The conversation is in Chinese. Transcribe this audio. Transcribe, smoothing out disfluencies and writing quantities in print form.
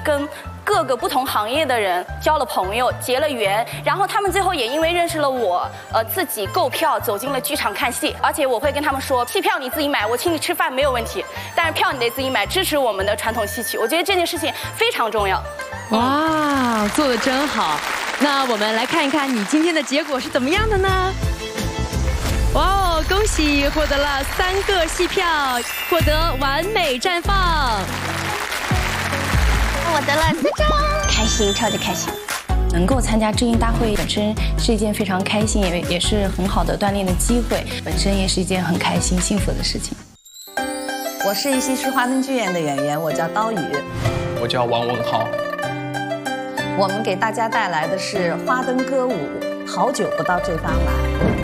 跟各个不同行业的人交了朋友，结了缘，然后他们最后也因为认识了我，自己购票走进了剧场看戏，而且我会跟他们说，戏票你自己买，我请你吃饭没有问题，但是票你得自己买，支持我们的传统戏曲。我觉得这件事情非常重要。 哇，做得真好！那我们来看一看你今天的结果是怎么样的呢？哇哦，恭喜获得了3个戏票，获得完美绽放。 我得了4张，开心，超级开心。 能够参加知音大会本身是一件非常开心，也是很好的锻炼的机会，本身也是一件很开心、幸福的事情。 我是一溪市花灯剧院的演员，我叫刀宇。 我叫王文浩。 我们给大家带来的是花灯歌舞《好久不到这方来》。